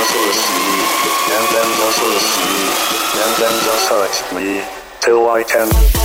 and then just touch me till I can.